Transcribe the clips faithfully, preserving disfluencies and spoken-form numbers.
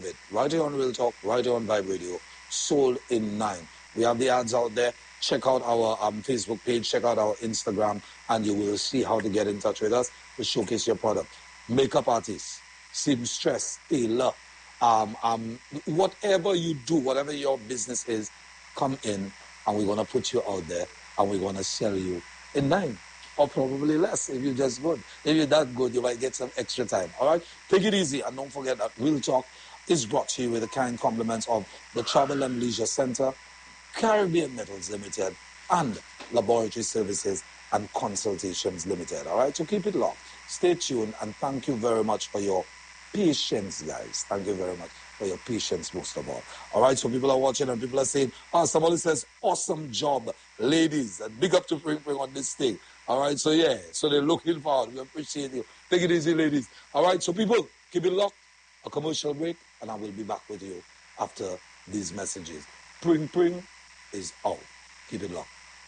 it. Right here on Real Talk, right here on Vibe Radio, sold in nine. We have the ads out there. Check out our um, Facebook page, check out our Instagram, and you will see how to get in touch with us to showcase your product. Makeup artists, seamstress, tailor, um, um, whatever you do, whatever your business is, come in and we're going to put you out there and we're going to sell you in nine or probably less if you're just good. If you're that good, you might get some extra time. All right? Take it easy and don't forget that Real Talk is brought to you with the kind compliments of the Travel and Leisure Center, Caribbean Metals Limited, and Laboratory Services and Consultations Limited. All right? So keep it locked. Stay tuned and thank you very much for your patience, guys. Thank you very much for your patience, most of all. All right, so people are watching and people are saying, oh, somebody says, awesome job, ladies. And big up to Pring Pring on this thing. All right, so yeah, so they're looking forward. We appreciate you. Take it easy, ladies. All right, so people, keep it locked. A commercial break, and I will be back with you after these messages. Pring Pring is out. Keep it locked.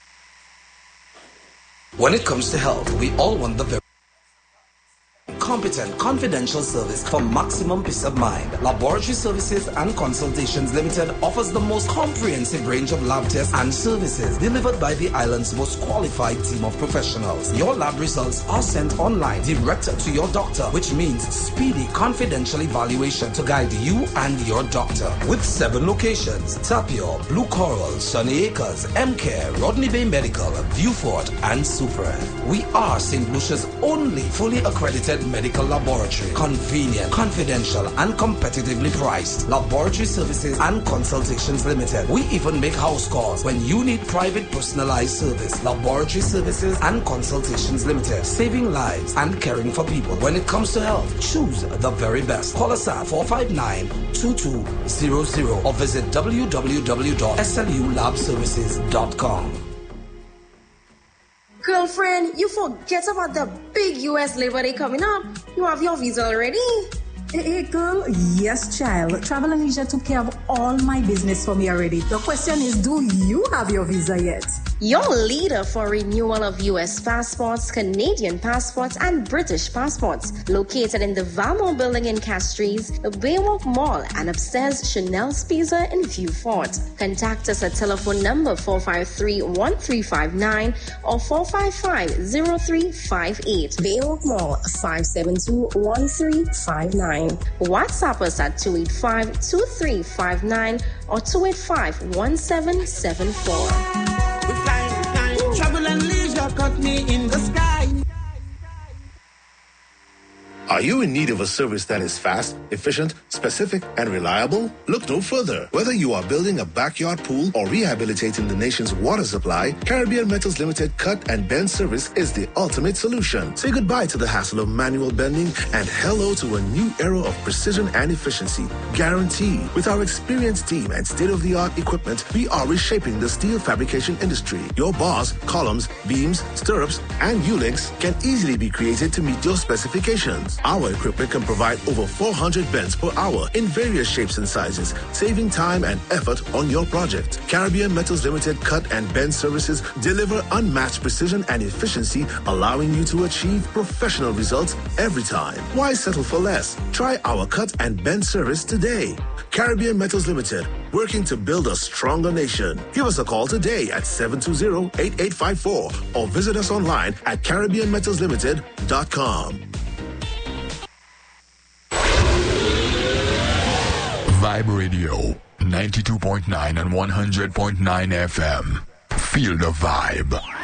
When it comes to health, we all want the very competent, confidential service for maximum peace of mind. Laboratory Services and Consultations Limited offers the most comprehensive range of lab tests and services delivered by the island's most qualified team of professionals. Your lab results are sent online direct to your doctor, which means speedy, confidential evaluation to guide you and your doctor. With seven locations: Tapio, Blue Coral, Sunny Acres, M-Care, Rodney Bay Medical, Viewfort, and Super. We are Saint Lucia's only fully accredited medical laboratory. Convenient, confidential, and competitively priced. Laboratory Services and Consultations Limited. We even make house calls when you need private personalized service. Laboratory Services and Consultations Limited. Saving lives and caring for people. When it comes to health, choose the very best. Call us at four five nine, two two zero zero or visit w w w dot s l u lab services dot com. Girlfriend, you forget about the big U S Labor Day coming up. You have your visa already? Hey, hey, girl. Yes, child. Travel and Leisure took care of all my business for me already. The question is, do you have your visa yet? Your leader for renewal of U S passports, Canadian passports, and British passports. Located in the Valmont building in Castries, the Baywalk Mall, and upstairs Chanel's Pizza in Viewfort. Contact us at telephone number four five three, one three five nine or four five five, zero three five eight. Baywalk Mall, five seven two, one three five nine. WhatsApp us at two eight five, two three five nine or two eight five, one seven seven four. Travel and Leisure caught me in the sky. Are you in need of a service that is fast, efficient, specific, and reliable? Look no further. Whether you are building a backyard pool or rehabilitating the nation's water supply, Caribbean Metals Limited Cut and Bend service is the ultimate solution. Say goodbye to the hassle of manual bending and hello to a new era of precision and efficiency. Guaranteed. With our experienced team and state-of-the-art equipment, we are reshaping the steel fabrication industry. Your bars, columns, beams, stirrups, and U-links can easily be created to meet your specifications. Our equipment can provide over four hundred bends per hour in various shapes and sizes, saving time and effort on your project. Caribbean Metals Limited Cut and Bend services deliver unmatched precision and efficiency, allowing you to achieve professional results every time. Why settle for less? Try our cut and bend service today. Caribbean Metals Limited, working to build a stronger nation. Give us a call today at seven two zero, eight eight five four or visit us online at caribbean metals limited dot com. Vibe Radio, ninety-two point nine and one hundred point nine F M. Feel the vibe.